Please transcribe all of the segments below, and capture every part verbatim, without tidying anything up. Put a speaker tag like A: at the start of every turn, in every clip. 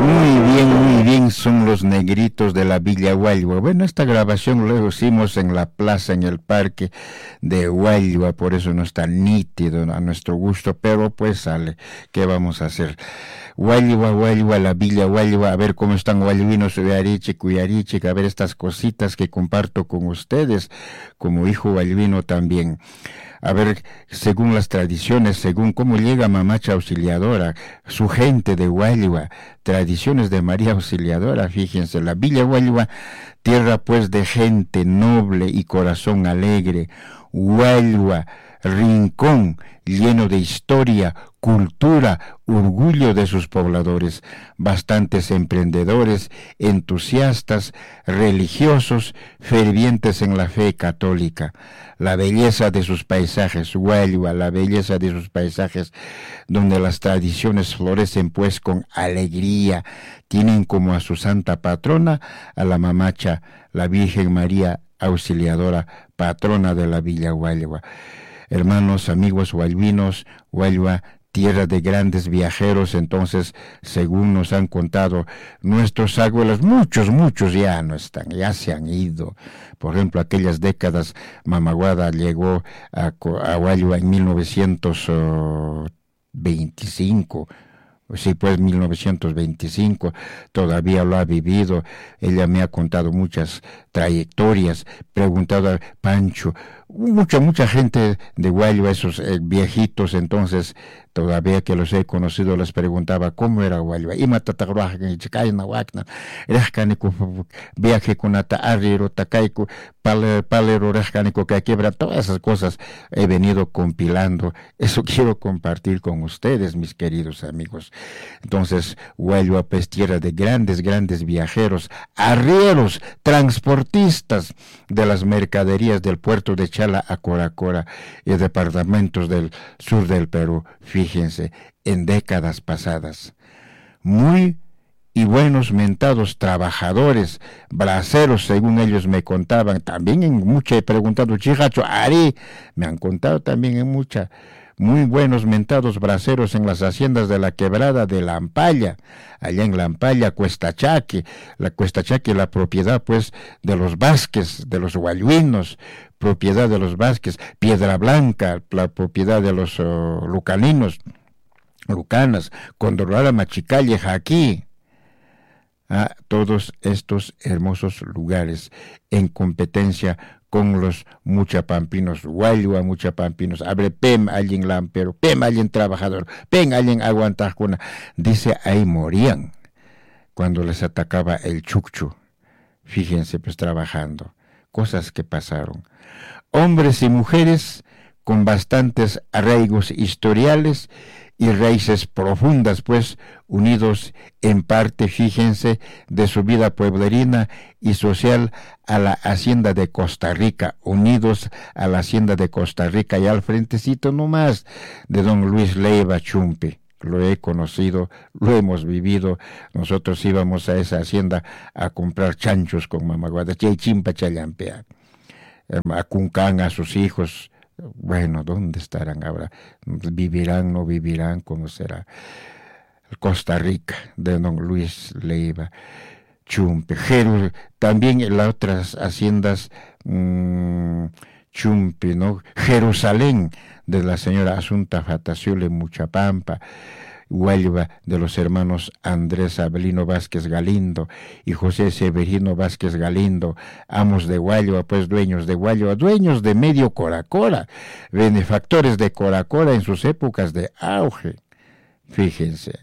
A: Muy bien, muy bien, son los Negritos de la Villa Huayhua. Bueno, esta grabación lo hicimos en la plaza, en el parque de Huayhua, por eso no está nítido a nuestro gusto, pero pues sale. ¿Qué vamos a hacer? Huayhua, Huayhua, la Villa Huayhua, a ver cómo están huayhuinos de Ariche, Cuyariche, a ver estas cositas que comparto con ustedes, como hijo huayhuino también. A ver, según las tradiciones, según cómo llega Mamacha Auxiliadora, su gente de Huayhua, tradiciones de María Auxiliadora, fíjense, la Villa Huayhua, tierra pues de gente noble y corazón alegre, Huayhua, rincón lleno de historia, cultura, orgullo de sus pobladores, bastantes emprendedores, entusiastas, religiosos, fervientes en la fe católica. La belleza de sus paisajes, Huayhua, la belleza de sus paisajes, donde las tradiciones florecen pues con alegría, tienen como a su santa patrona, a la Mamacha, la Virgen María Auxiliadora, patrona de la Villa Huayhua. Hermanos, amigos huayhuinos, Huayhua, tierra de grandes viajeros, entonces, según nos han contado nuestros abuelos, muchos, muchos ya no están, ya se han ido. Por ejemplo, aquellas décadas, Mamaguada llegó a, a Huayhua en mil novecientos veinticinco, sí, pues mil novecientos veinticinco, todavía lo ha vivido. Ella me ha contado muchas trayectorias, preguntado a Pancho, mucha, mucha gente de Huayhua, esos eh, viejitos, entonces, todavía que los he conocido, les preguntaba cómo era Huayhua. Ima tatagruajan, chikayna wakna, rejkaniku, viaje con ata arriero, takaiku, palero, rejkaniku, que quiebra, todas esas cosas he venido compilando. Eso quiero compartir con ustedes, mis queridos amigos. Entonces, Huayhua, pues, tierra de grandes, grandes viajeros, arrieros, transportistas de las mercaderías del puerto de Chala a Coracora y departamentos del sur del Perú, fíjense, en décadas pasadas. Muy y buenos mentados trabajadores, braceros, según ellos me contaban, también en mucha, he preguntado, Chijacho, Ari, me han contado también en mucha, muy buenos mentados braceros en las haciendas de la quebrada de Lampalla, allá en Lampalla, Cuestachaque, la Cuestachaque, la propiedad pues de los Vázquez, de los huayhuinos, propiedad de los Vázquez, Piedra Blanca, la propiedad de los uh, lucaninos, lucanas, Condorada, Machicalle, Jaquí, a todos estos hermosos lugares en competencia con los muchapampinos, Huayhua, muchapampinos, abre pem alguien lampero, pem alguien trabajador, pem alguien aguantajuna. Dice, ahí morían cuando les atacaba el Chukchu. Fíjense, pues trabajando, cosas que pasaron. Hombres y mujeres con bastantes arraigos historiales y raíces profundas, pues, unidos en parte, fíjense, de su vida pueblerina y social a la hacienda de Costa Rica, unidos a la hacienda de Costa Rica y al frentecito nomás de don Luis Leiva Chumpe. Lo he conocido, lo hemos vivido. Nosotros íbamos a esa hacienda a comprar chanchos con Mamaguada, Chimpa Challampea, a Cuncán, a sus hijos. Bueno, ¿dónde estarán ahora? ¿Vivirán, no vivirán? ¿Cómo será? Costa Rica, de don Luis Leiva Chumpe. Jeru, también en las otras haciendas, mmm, Chumpe, ¿no? Jerusalén, de la señora Asunta Fataciole Muchapampa. Huayhua, de los hermanos Andrés Abelino Vázquez Galindo y José Severino Vázquez Galindo, amos de Huayhua, pues dueños de Huayhua, dueños de medio Coracora, benefactores de Coracora en sus épocas de auge. Fíjense.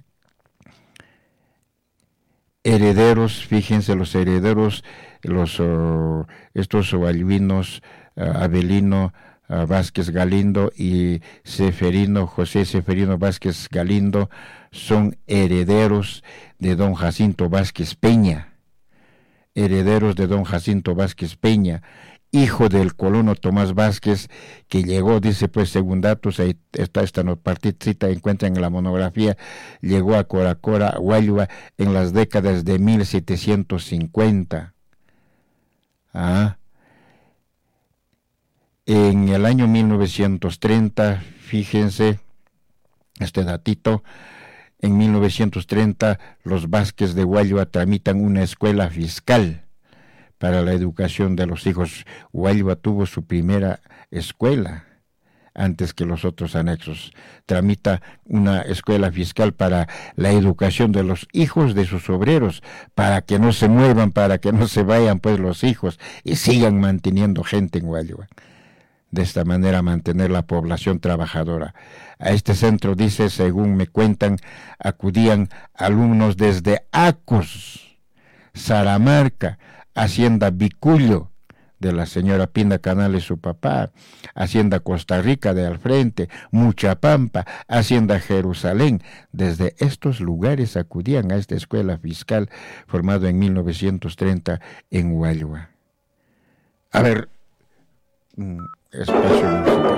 A: Herederos, fíjense los herederos, los uh, estos huayhuinos, uh, Abelino Uh, Vázquez Galindo y Seferino, José Seferino Vázquez Galindo, son herederos de don Jacinto Vázquez Peña, herederos de don Jacinto Vázquez Peña, hijo del colono Tomás Vázquez, que llegó, dice pues según datos, ahí está esta partidita, encuentran en la monografía, llegó a Coracora, Huayhua, en las décadas de mil setecientos cincuenta. Ah, en el año mil novecientos treinta, fíjense, este datito, En mil novecientos treinta, los Vázquez de Huayva tramitan una escuela fiscal para la educación de los hijos. Huayva tuvo su primera escuela antes que los otros anexos. Tramita una escuela fiscal para la educación de los hijos de sus obreros, para que no se muevan, para que no se vayan pues los hijos y sigan manteniendo gente en Huayva. De esta manera mantener la población trabajadora. A este centro, dice, según me cuentan, acudían alumnos desde Acos, Saramarca, Hacienda Vicullo, de la señora Pinda Canales, su papá, Hacienda Costa Rica de al frente, Muchapampa, Hacienda Jerusalén. Desde estos lugares acudían a esta escuela fiscal formada en mil novecientos treinta en Huayva. A ver, espacio musical.